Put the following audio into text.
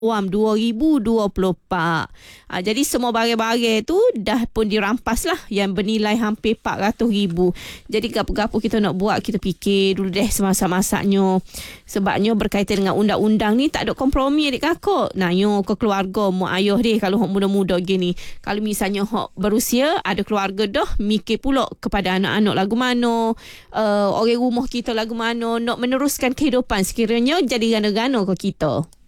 Wam 2024. Jadi semua barang-barang tu dah pun dirampas lah yang bernilai hampir 400,000. Jadi gapo-gapo kita nak buat, kita fikir dulu deh semasa-masaknya. Sebabnya berkaitan dengan undang-undang ni tak ada kompromi adik kakak. Nah, yo ke keluarga mak ayah deh kalau hok muda-muda gini. Kalau misalnya hok berusia ada keluarga dah, mikir pula kepada anak-anak lagu mana, orang rumah kita lagu mana, nak meneruskan kehidupan sekiranya jadi gana-gana ke kita.